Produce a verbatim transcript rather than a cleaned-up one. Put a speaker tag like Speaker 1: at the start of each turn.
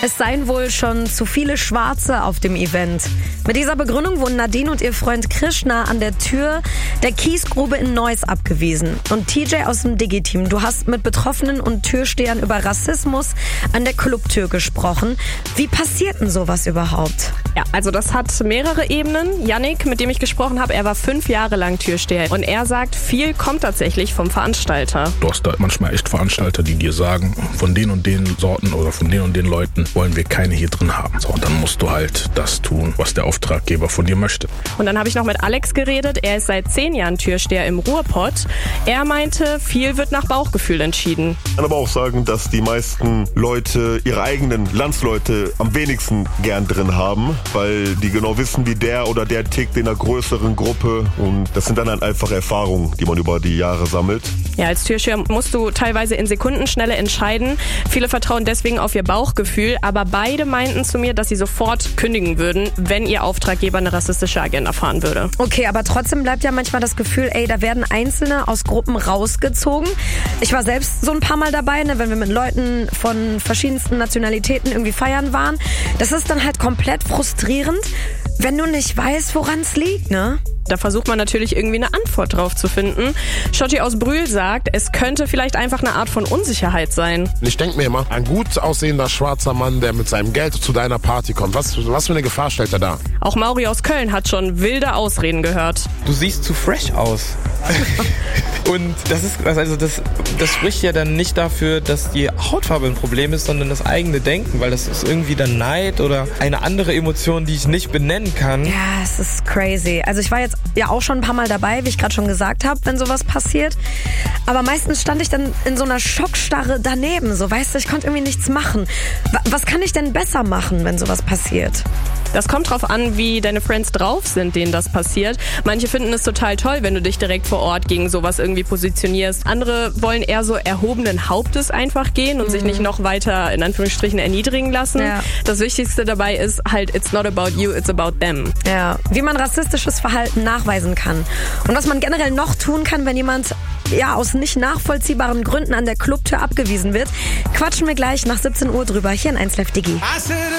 Speaker 1: Es seien wohl schon zu viele Schwarze auf dem Event. Mit dieser Begründung wurden Nadine und ihr Freund Krishna an der Tür der Kiesgrube in Neuss abgewiesen. Und T J aus dem Digi-Team, du hast mit Betroffenen und Türstehern über Rassismus an der Clubtür gesprochen. Wie passiert denn sowas überhaupt?
Speaker 2: Ja, also das hat mehrere Ebenen. Yannick, mit dem ich gesprochen habe, er war fünf Jahre lang Türsteher. Und er sagt, viel kommt tatsächlich vom Veranstalter.
Speaker 3: Du hast da manchmal echt Veranstalter, die dir sagen, von den und den Sorten oder von den und den Leuten wollen wir keine hier drin haben. So, und dann musst du halt das tun, was der Auftraggeber von dir möchte.
Speaker 2: Und dann habe ich noch mit Alex geredet. Er ist seit zehn Jahren Türsteher im Ruhrpott. Er meinte, viel wird nach Bauchgefühl entschieden.
Speaker 4: Ich kann aber auch sagen, dass die meisten Leute ihre eigenen Landsleute am wenigsten gern drin haben, weil die genau wissen, wie der oder der tickt in einer größeren Gruppe. Und das sind dann halt einfach Erfahrungen, die man über die Jahre sammelt.
Speaker 2: Ja, als Türsteher musst du teilweise in Sekundenschnelle entscheiden. Viele vertrauen deswegen auf ihr Bauchgefühl, aber beide meinten zu mir, dass sie sofort kündigen würden, wenn ihr Auftraggeber eine rassistische Agenda fahren würde.
Speaker 1: Okay, aber trotzdem bleibt ja manchmal das Gefühl, ey, da werden Einzelne aus Gruppen rausgezogen. Ich war selbst so ein paar Mal dabei, ne, wenn wir mit Leuten von verschiedensten Nationalitäten irgendwie feiern waren. Das ist dann halt komplett frustrierend, wenn du nicht weißt, woran es liegt, ne?
Speaker 2: Da versucht man natürlich irgendwie eine Antwort drauf zu finden. Schotti aus Brühl sagt, es könnte vielleicht einfach eine Art von Unsicherheit sein.
Speaker 5: Ich denke mir immer, ein gut aussehender schwarzer Mann, der mit seinem Geld zu deiner Party kommt, was, was für eine Gefahr stellt er da?
Speaker 2: Auch Mauri aus Köln hat schon wilde Ausreden gehört.
Speaker 6: Du siehst zu fresh aus. Und das ist, also das, das spricht ja dann nicht dafür, dass die Hautfarbe ein Problem ist, sondern das eigene Denken, weil das ist irgendwie dann Neid oder eine andere Emotion, die ich nicht benennen kann.
Speaker 1: Ja, es ist crazy. Also ich war jetzt ja auch schon ein paar Mal dabei, wie ich gerade schon gesagt habe, wenn sowas passiert. Aber meistens stand ich dann in so einer Schockstarre daneben, so, weißt du, ich konnte irgendwie nichts machen. Was kann ich denn besser machen, wenn sowas passiert?
Speaker 2: Das kommt drauf an, wie deine Friends drauf sind, denen das passiert. Manche finden es total toll, wenn du dich direkt vor Ort gegen sowas irgendwie positionierst. Andere wollen eher so erhobenen Hauptes einfach gehen und mhm. sich nicht noch weiter, in Anführungsstrichen, erniedrigen lassen. Ja. Das Wichtigste dabei ist halt, it's not about you, it's about them.
Speaker 1: Ja, wie man rassistisches Verhalten nachweisen kann. Und was man generell noch tun kann, wenn jemand ja aus nicht nachvollziehbaren Gründen an der Clubtür abgewiesen wird, quatschen wir gleich nach siebzehn Uhr drüber hier in eins Live Digi.